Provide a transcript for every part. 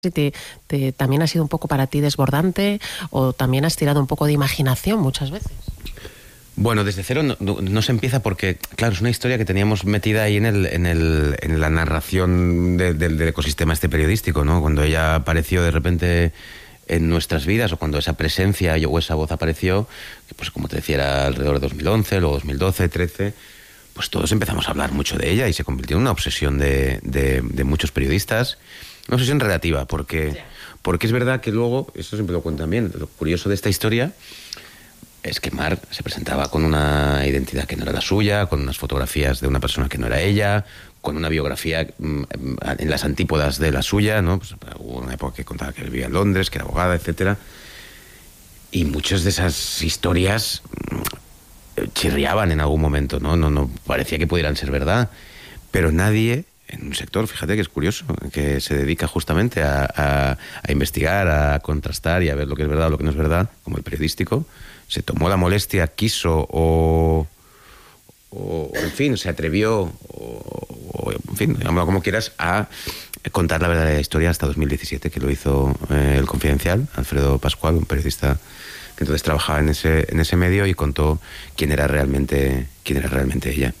¿También ha sido un poco para ti desbordante o también has tirado un poco de imaginación muchas veces? Bueno, desde cero no se empieza porque, claro, es una historia que teníamos metida ahí en la narración del ecosistema periodístico, ¿no? Cuando ella apareció de repente en nuestras vidas, o cuando esa presencia o esa voz apareció, que pues como te decía era alrededor de 2011, luego 2012, 13, pues todos empezamos a hablar mucho de ella y se convirtió en una obsesión de muchos periodistas. Una obsesión relativa, porque es verdad que luego, esto siempre lo cuentan bien, lo curioso de esta historia es que Mar se presentaba con una identidad que no era la suya, con unas fotografías de una persona que no era ella, con una biografía en las antípodas de la suya, ¿no? Pues hubo una época que contaba que vivía en Londres, que era abogada, etcétera. Y muchas de esas historias chirriaban en algún momento, ¿no? No parecía que pudieran ser verdad, pero nadie en un sector, fíjate que es curioso, que se dedica justamente a investigar, a contrastar y a ver lo que es verdad o lo que no es verdad, como el periodístico, se tomó la molestia, quiso o en fin, se atrevió o en fin, llámalo como quieras, a contar la verdadera historia hasta 2017, que lo hizo El Confidencial, Alfredo Pascual, un periodista que entonces trabajaba en ese medio, y contó quién era realmente ella.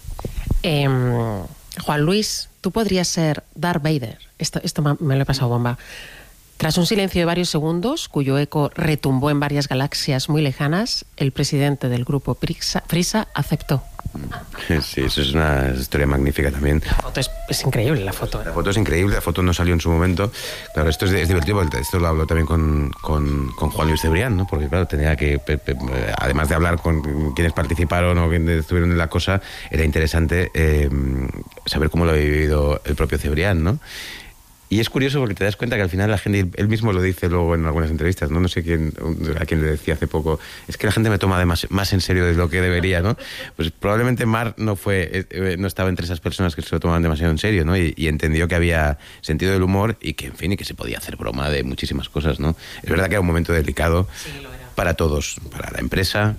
Juan Luis, tú podrías ser Darth Vader. Esto me lo he pasado bomba. Tras un silencio de varios segundos, cuyo eco retumbó en varias galaxias muy lejanas, el presidente del grupo Prisa aceptó. Sí, eso es una historia magnífica también. La foto es increíble, la foto. La foto es increíble, la foto no salió en su momento. Claro, esto es divertido, esto lo hablo también con Juan Luis Cebrián, ¿no? Porque claro, tenía que, además de hablar con quienes participaron o quienes estuvieron en la cosa, era interesante saber cómo lo había vivido el propio Cebrián, ¿no? Y es curioso porque te das cuenta que al final la gente, él mismo lo dice luego en algunas entrevistas, no sé a quién le decía hace poco, es que la gente me toma más en serio de lo que debería, ¿no? Pues probablemente Mar no estaba entre esas personas que se lo tomaban demasiado en serio, ¿no? Y entendió que había sentido del humor y que, en fin, y que se podía hacer broma de muchísimas cosas, ¿no? Es verdad que era un momento delicado para todos, para la empresa,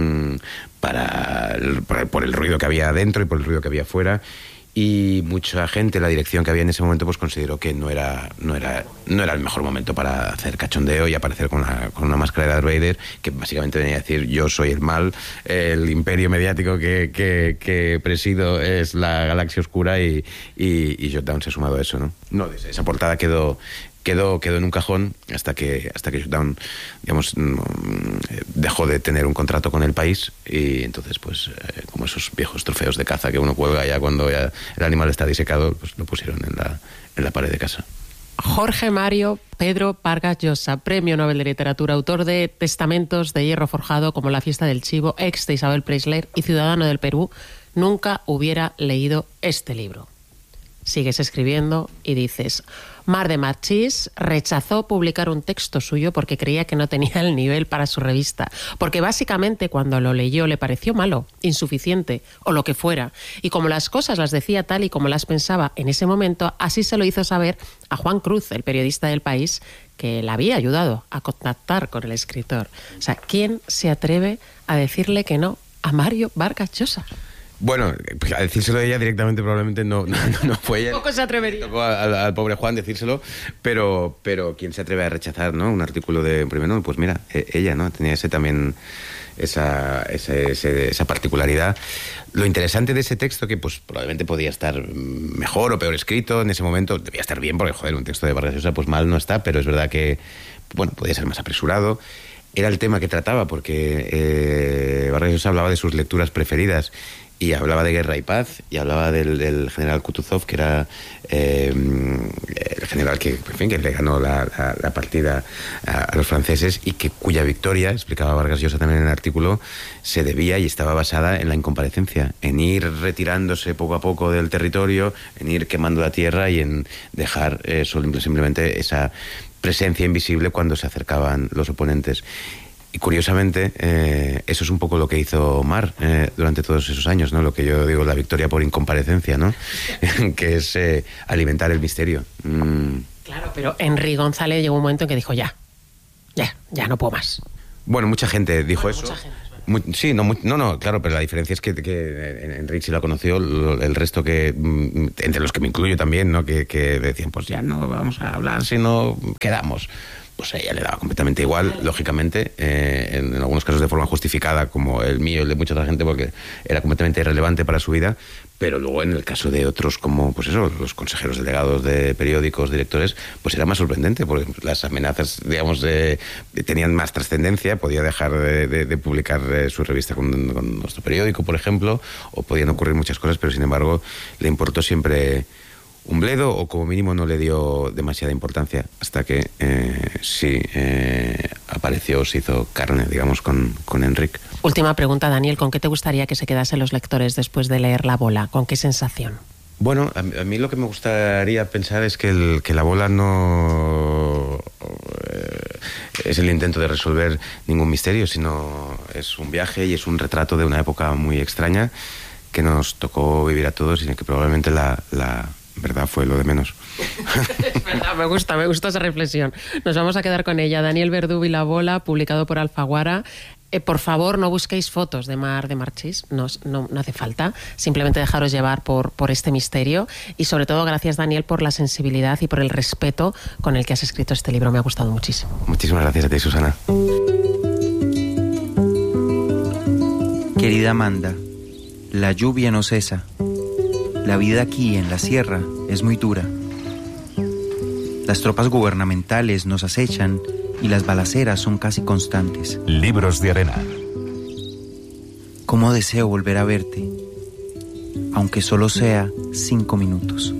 por el ruido que había adentro y por el ruido que había fuera. Y mucha gente, la dirección que había en ese momento, pues consideró que no era el mejor momento para hacer cachondeo y aparecer con una máscara de Darth Vader, que básicamente venía a decir: yo soy el mal, el imperio mediático que presido es la galaxia oscura, y Shutdown se ha sumado a eso, ¿no? No, esa portada quedó en un cajón hasta que Shutdown, digamos, dejó de tener un contrato con El País, y entonces, pues, como esos viejos trofeos de caza que uno cuelga ya cuando ya el animal está disecado, pues lo pusieron en la pared de casa. Jorge Mario Pedro Vargas Llosa, Premio Nobel de Literatura, autor de Testamentos de hierro forjado como La fiesta del chivo, ex de Isabel Preisler y ciudadano del Perú, nunca hubiera leído este libro. Sigues escribiendo y dices: Mar de Marchís rechazó publicar un texto suyo porque creía que no tenía el nivel para su revista, porque básicamente cuando lo leyó le pareció malo, insuficiente o lo que fuera, y como las cosas las decía tal y como las pensaba en ese momento, así se lo hizo saber a Juan Cruz, el periodista del País, que le había ayudado a contactar con el escritor. O sea, ¿quién se atreve a decirle que no a Mario Vargas Llosa? Bueno, pues a decírselo a ella directamente probablemente no fue ella. Poco se atrevería. Tocó al pobre Juan decírselo, pero ¿quién se atreve a rechazar, ¿no?, un artículo de Premio Nobel? Pues mira, ella, ¿no? Tenía esa particularidad. Lo interesante de ese texto, que pues probablemente podía estar mejor o peor escrito en ese momento, debía estar bien porque, joder, un texto de Vargas Llosa pues mal no está, pero es verdad que, bueno, podía ser más apresurado. Era el tema que trataba, porque Vargas Llosa hablaba de sus lecturas preferidas, y hablaba de Guerra y Paz, y hablaba del general Kutuzov, que era el general que le ganó la partida a los franceses, y cuya victoria, explicaba Vargas Llosa también en el artículo, se debía y estaba basada en la incomparecencia, en ir retirándose poco a poco del territorio, en ir quemando la tierra y en dejar simplemente esa presencia invisible cuando se acercaban los oponentes. Y curiosamente, eso es un poco lo que hizo Mar durante todos esos años, ¿no? Lo que yo digo, la victoria por incomparecencia, ¿no? Que es alimentar el misterio. Claro, pero Henry González llegó un momento en que dijo: ya no puedo más. Bueno, mucha gente dijo eso. Claro, pero la diferencia es que Enric sí lo conoció, el resto que, entre los que me incluyo también, ¿no? Que decían, pues ya no vamos a hablar si no quedamos. Pues a ella le daba completamente igual, lógicamente, en algunos casos de forma justificada, como el mío y el de mucha otra gente, porque era completamente irrelevante para su vida, pero luego en el caso de otros, como pues eso, los consejeros delegados de periódicos, directores, pues era más sorprendente, porque las amenazas, digamos, tenían más trascendencia, podía dejar de publicar su revista con nuestro periódico, por ejemplo, o podían ocurrir muchas cosas, pero sin embargo le importó siempre un bledo, o como mínimo no le dio demasiada importancia, hasta que apareció, se hizo carne, digamos, con Enric. Última pregunta, Daniel, ¿con qué te gustaría que se quedasen los lectores después de leer La Bola? ¿Con qué sensación? Bueno, a mí lo que me gustaría pensar es que La Bola no es el intento de resolver ningún misterio, sino es un viaje y es un retrato de una época muy extraña que nos tocó vivir a todos y en que probablemente la verdad fue lo de menos. Es verdad, me gusta esa reflexión. Nos vamos a quedar con ella. Daniel Verdú y La Bola, publicado por Alfaguara. Por favor, no busquéis fotos de Mar de Marchís, no hace falta. Simplemente dejaros llevar por este misterio. Y sobre todo, gracias, Daniel, por la sensibilidad y por el respeto con el que has escrito este libro. Me ha gustado muchísimo. Muchísimas gracias a ti, Susana. Querida Amanda, la lluvia no cesa. La vida aquí en la sierra es muy dura. Las tropas gubernamentales nos acechan y las balaceras son casi constantes. Libros de Arena. Cómo deseo volver a verte, aunque solo sea 5 minutos.